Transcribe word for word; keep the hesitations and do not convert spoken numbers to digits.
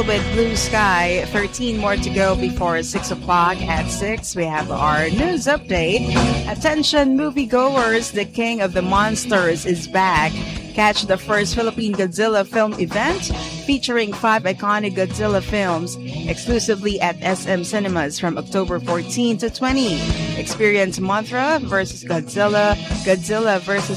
Girl with Blue Sky. thirteen more to go before six o'clock. At six, we have our news update. Attention moviegoers, the King of the Monsters is back. Catch the first Philippine Godzilla film event featuring five iconic Godzilla films exclusively at S M Cinemas from October fourteenth to twentieth. Experience Mothra versus Godzilla, Godzilla versus